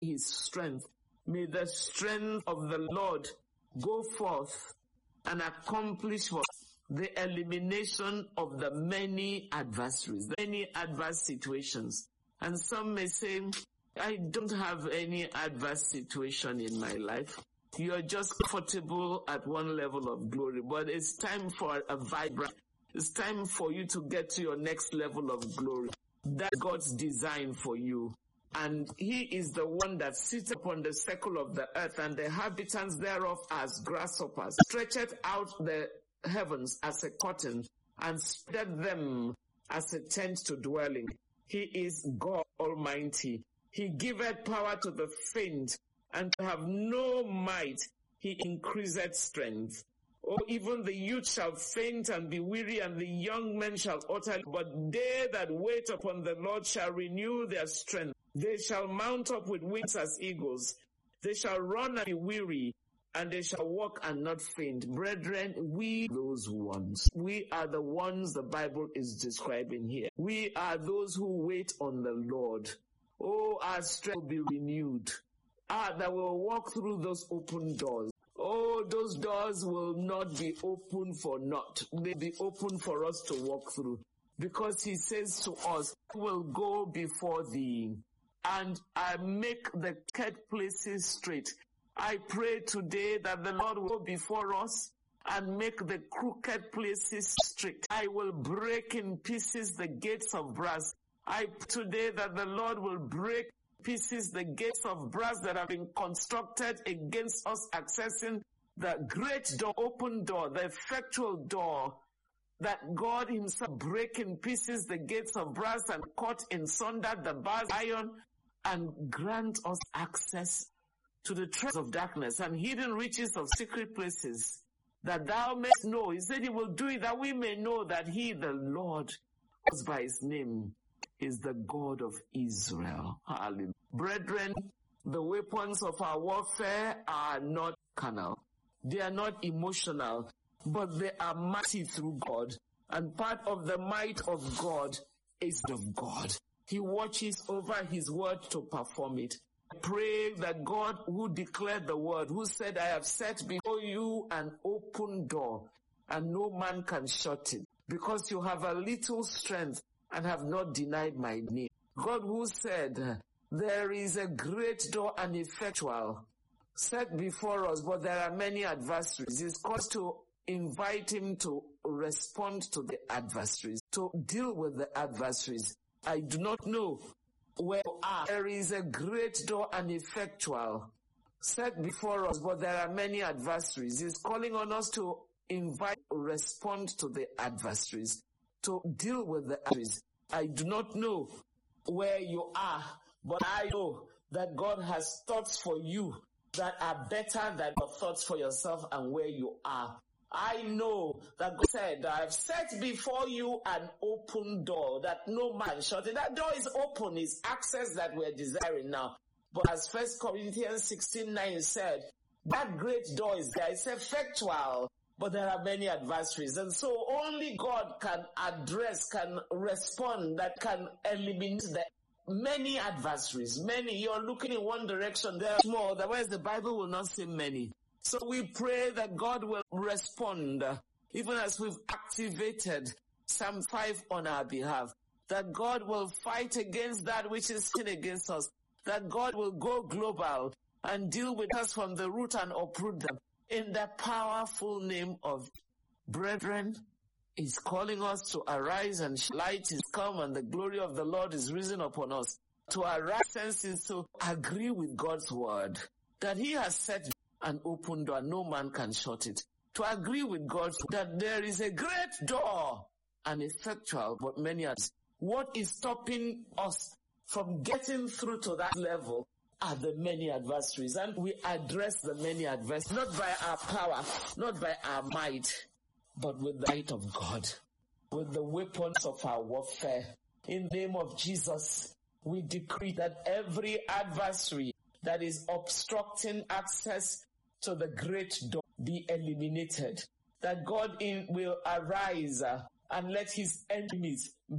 his strength. May the strength of the Lord go forth and accomplish for the elimination of the many adversaries, many adverse situations. And some may say, I don't have any adverse situation in my life. You're just comfortable at one level of glory, but it's time for a vibrant. It's time for you to get to your next level of glory. That's God's design for you. And he is the one that sits upon the circle of the earth, and the inhabitants thereof as grasshoppers, stretcheth out the heavens as a curtain, and spread them as a tent to dwell in. He is God Almighty. He giveth power to the faint, and to have no might, he increaseth strength. Oh, even the youth shall faint and be weary, and the young men shall utter. But they that wait upon the Lord shall renew their strength. They shall mount up with wings as eagles. They shall run and be weary, and they shall walk and not faint. Brethren, we those ones. We are the ones the Bible is describing here. We are those who wait on the Lord. Oh, our strength will be renewed. That will walk through those open doors. Oh, those doors will not be open for naught. They'll be open for us to walk through. Because he says to us, I will go before thee, and I make the crooked places straight. I pray today that the Lord will go before us and make the crooked places straight. I will break in pieces the gates of brass. I pray today that the Lord will break pieces the gates of brass that have been constructed against us accessing the great door, open door, the effectual door, that God himself break in pieces the gates of brass and cut in sunder the bars of iron, and grant us access to the treasures of darkness and hidden riches of secret places, that thou mayest know. He said he will do it, that we may know that he, the Lord, calls by his name, is the God of Israel. Hallelujah. Brethren, the weapons of our warfare are not carnal. They are not emotional, but they are mighty through God. And part of the might of God is of God. He watches over his word to perform it. I pray that God, who declared the word, who said, I have set before you an open door, and no man can shut it, because you have a little strength and have not denied my name. God, who said, there is a great door and effectual set before us, but there are many adversaries. He's called to invite him to respond to the adversaries, to deal with the adversaries. I do not know where you are. There is a great door and effectual set before us, but there are many adversaries. He's calling on us to invite, respond to the adversaries, to deal with the adversaries. I do not know where you are, but I know that God has thoughts for you that are better than your thoughts for yourself and where you are. I know that God said, I have set before you an open door that no man shut it. That door is open, is access that we're desiring now. But as 1 Corinthians 16:9 said, that great door is there. It's effectual, but there are many adversaries. And so only God can address, can respond, that can eliminate the many adversaries. Many, you're looking in one direction, there are more. Otherwise, the Bible will not say many. So we pray that God will respond, even as we've activated Psalm 5 on our behalf, that God will fight against that which is sin against us, that God will go global and deal with us from the root and uproot them. In the powerful name of brethren, is calling us to arise, and light is come and the glory of the Lord is risen upon us. To arise senses to agree with God's word, that he has set an open door, no man can shut it. To agree with God that there is a great door and effectual, but many are. What is stopping us from getting through to that level are the many adversaries. And we address the many adversaries, not by our power, not by our might, but with the might of God, with the weapons of our warfare. In the name of Jesus, we decree that every adversary that is obstructing access to the great door be eliminated. That God will arise and let his enemies